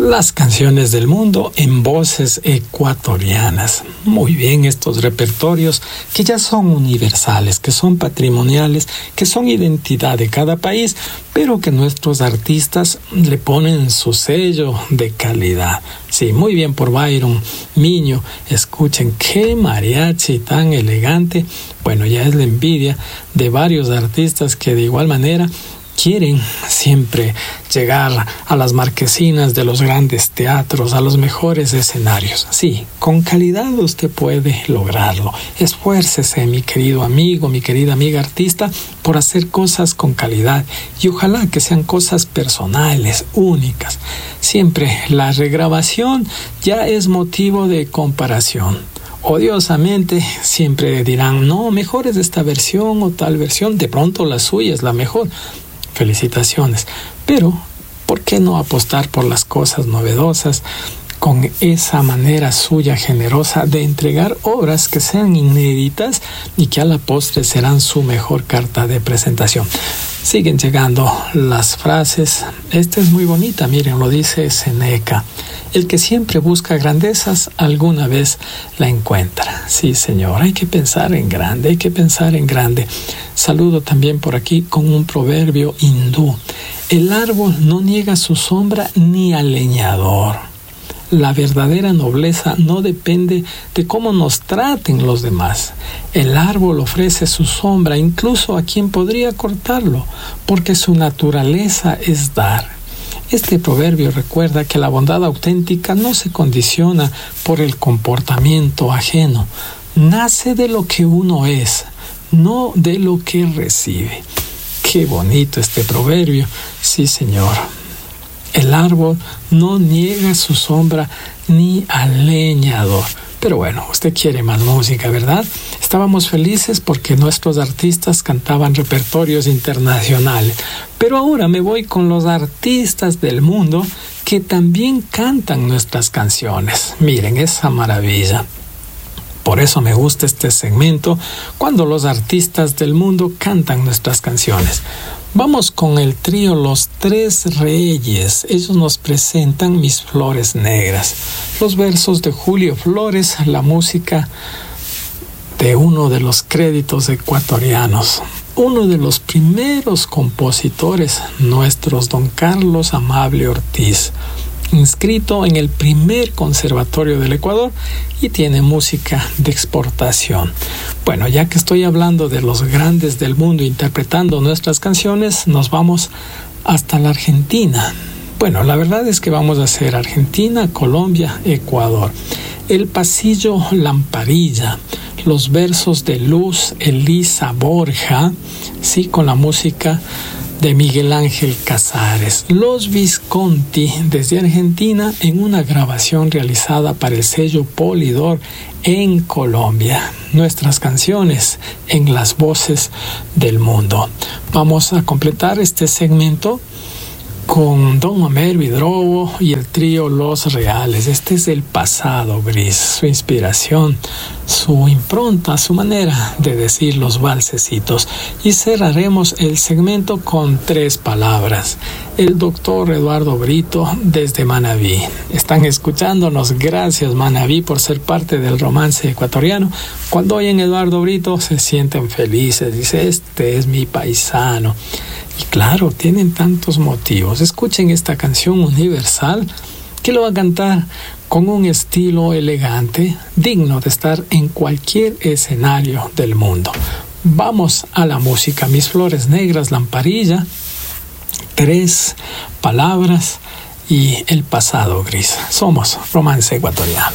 Las canciones del mundo en voces ecuatorianas. Muy bien, estos repertorios que ya son universales, que son patrimoniales, que son identidad de cada país, pero que nuestros artistas le ponen su sello de calidad. Sí, muy bien por Byron Miño. Escuchen qué mariachi tan elegante. Bueno, ya es la envidia de varios artistas que de igual manera quieren siempre llegar a las marquesinas de los grandes teatros, a los mejores escenarios. Sí, con calidad usted puede lograrlo. Esfuércese, mi querido amigo, mi querida amiga artista, por hacer cosas con calidad y ojalá que sean cosas personales, únicas. Siempre la regrabación ya es motivo de comparación. Odiosamente siempre dirán, no, mejor es esta versión o tal versión, de pronto la suya es la mejor. Felicitaciones, pero ¿por qué no apostar por las cosas novedosas con esa manera suya generosa de entregar obras que sean inéditas y que a la postre serán su mejor carta de presentación? Siguen llegando las frases. Esta es muy bonita, miren, lo dice Seneca. El que siempre busca grandezas, alguna vez la encuentra. Sí, señor, hay que pensar en grande, hay que pensar en grande. Saludo también por aquí con un proverbio hindú. El árbol no niega su sombra ni al leñador. La verdadera nobleza no depende de cómo nos traten los demás. El árbol ofrece su sombra incluso a quien podría cortarlo, porque su naturaleza es dar. Este proverbio recuerda que la bondad auténtica no se condiciona por el comportamiento ajeno. Nace de lo que uno es, no de lo que recibe. Qué bonito este proverbio. Sí, señor. El árbol no niega su sombra ni al leñador. Pero bueno, usted quiere más música, ¿verdad? Estábamos felices porque nuestros artistas cantaban repertorios internacionales. Pero ahora me voy con los artistas del mundo que también cantan nuestras canciones. Miren esa maravilla. Por eso me gusta este segmento, cuando los artistas del mundo cantan nuestras canciones. Vamos con el trío Los Tres Reyes. Ellos nos presentan Mis Flores Negras. Los versos de Julio Flores, la música de uno de los créditos ecuatorianos. Uno de los primeros compositores nuestros, don Carlos Amable Ortiz, inscrito en el primer conservatorio del Ecuador y tiene música de exportación. Bueno, ya que estoy hablando de los grandes del mundo interpretando nuestras canciones, nos vamos hasta la Argentina. Bueno, la verdad es que vamos a hacer Argentina, Colombia, Ecuador. El pasillo Lamparilla, los versos de Luz Elisa Borja, sí, con la música de Miguel Ángel Casares. Los Visconti desde Argentina en una grabación realizada para el sello Polydor en Colombia. Nuestras canciones en las voces del mundo. Vamos a completar este segmento con Don Homero Hidrobo y el trío Los Reales. Este es el pasado gris, su inspiración, su impronta, su manera de decir los valsecitos. Y cerraremos el segmento con 3 palabras. El doctor Eduardo Brito desde Manabí. Están escuchándonos. Gracias, Manabí, por ser parte del romance ecuatoriano. Cuando oyen Eduardo Brito se sienten felices. Dice, este es mi paisano. Y claro, tienen tantos motivos. Escuchen esta canción universal que lo va a cantar con un estilo elegante, digno de estar en cualquier escenario del mundo. Vamos a la música. Mis Flores Negras, Lamparilla, 3 palabras y el pasado gris. Somos Romance Ecuatoriano.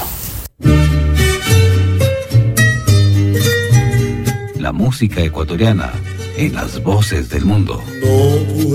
La música ecuatoriana en las voces del mundo. No